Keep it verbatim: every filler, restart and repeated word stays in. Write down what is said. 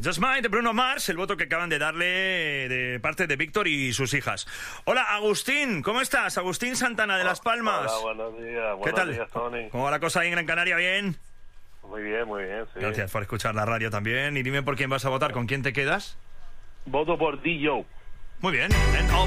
Just Mine de Bruno Mars, el voto que acaban de darle de parte de Víctor y sus hijas. Hola, Agustín, ¿cómo estás? Agustín Santana de Las Palmas. Hola, buenos días. ¿Qué Buenos tal? días, Tony. ¿Cómo va la cosa ahí en Gran Canaria? ¿Bien? Muy bien, muy bien, sí. Gracias por escuchar la radio también. Y dime por quién vas a votar, ¿con quién te quedas? Voto por D. Joe. Muy bien. En